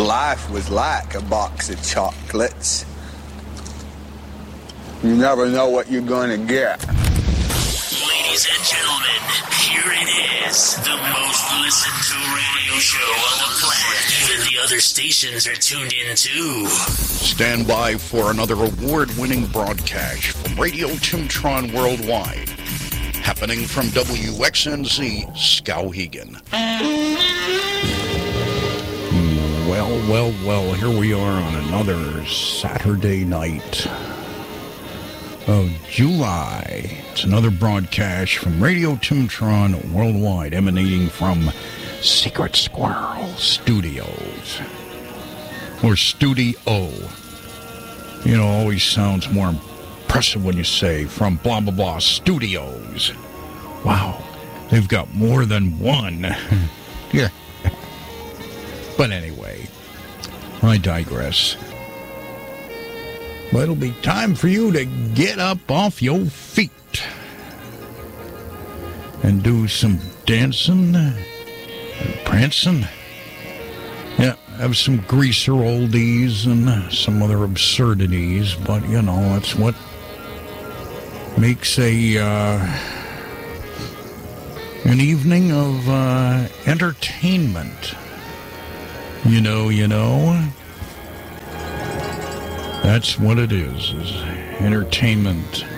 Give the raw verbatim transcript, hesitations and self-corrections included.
life was like a box of chocolates. You never know what you're going to get. Ladies and gentlemen, here it is, the most listened to radio show on the planet. Even the other stations are tuned in too. Stand by for another award-winning broadcast from Radio Timtron Worldwide, happening from W X N Z Skowhegan. Well, well, well, here we are on another Saturday night of July. It's another broadcast from Radio Timtron Worldwide, emanating from Secret Squirrel Studios. Or Studio. You know, always sounds more impressive when you say from blah, blah, blah studios. Wow, they've got more than one. Yeah. But anyway, I digress. But it'll be time for you to get up off your feet and do some dancing and prancing. Yeah, have some greaser oldies and some other absurdities, but you know, that's what makes a uh, an evening of uh, entertainment. You know, you know. That's what it is, is entertainment